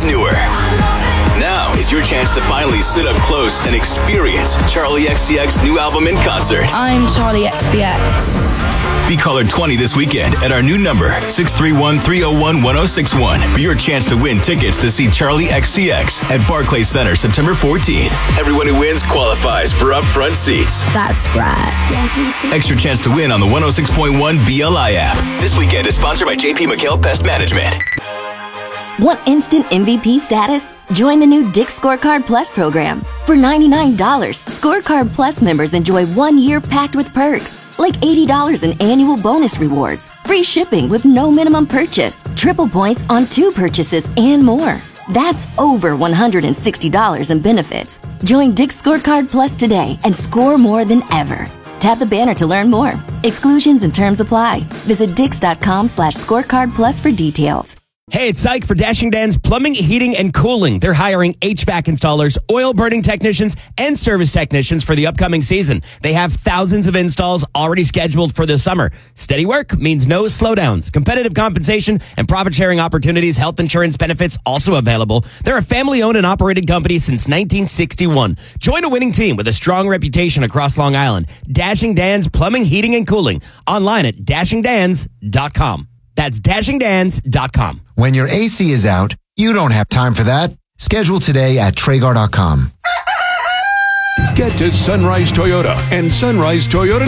newer. Now is your chance to finally sit up close and experience Charlie XCX's new album in concert. I'm Charlie XCX. Be caller 20 this weekend at our new number, 631-301-1061, for your chance to win tickets to see Charlie XCX at Barclays Center September 14th. Everyone who wins qualifies for upfront seats. That's right. Extra chance to win on the 106.1 BLI app. This weekend is sponsored by JP McHale Pest Management. Want instant MVP status? Join the new Dick's Scorecard Plus program. For $99, Scorecard Plus members enjoy 1 year packed with perks, like $80 in annual bonus rewards, free shipping with no minimum purchase, triple points on 2 purchases, and more. That's over $160 in benefits. Join Dick's Scorecard Plus today and score more than ever. Tap the banner to learn more. Exclusions and terms apply. Visit dix.com/scorecard plus for details. Hey, it's Ike for Dashing Dan's Plumbing, Heating, and Cooling. They're hiring HVAC installers, oil burning technicians, and service technicians for the upcoming season. They have thousands of installs already scheduled for the summer. Steady work means no slowdowns. Competitive compensation and profit-sharing opportunities, health insurance benefits also available. They're a family-owned and operated company since 1961. Join a winning team with a strong reputation across Long Island. Dashing Dan's Plumbing, Heating, and Cooling. Online at dashingdans.com. That's dashingdans.com. When your AC is out, you don't have time for that. Schedule today at Traeger.com. Get to Sunrise Toyota and Sunrise Toyota